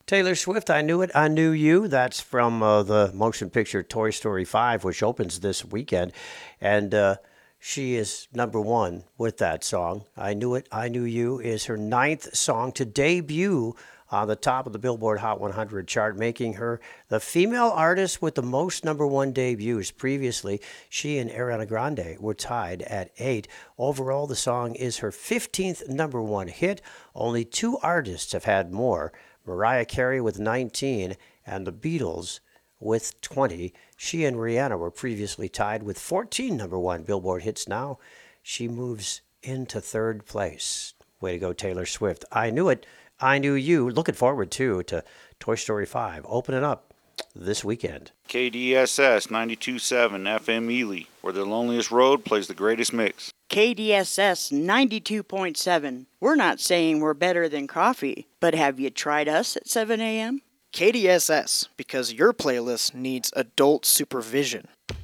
Taylor Swift, I Knew It, I Knew You. That's from the motion picture Toy Story 5, which opens this weekend. And she is number one with that song. I Knew It, I Knew You is her ninth song to debut on the top of the Billboard Hot 100 chart, making her the female artist with the most number one debuts. Previously, she and Ariana Grande were tied at 8. Overall, the song is her 15th number one hit. Only two artists have had more: Mariah Carey with 19 and the Beatles with 20. She and Rihanna were previously tied with 14 number one Billboard hits. Now she moves into third place. Way to go, Taylor Swift. I Knew It, I Knew You. Looking forward, too, to Toy Story 5 opening up this weekend. KDSS 92.7 FM Ely, where the loneliest road plays the greatest mix. KDSS 92.7. We're not saying we're better than coffee, but have you tried us at 7 a.m.? KDSS, because your playlist needs adult supervision.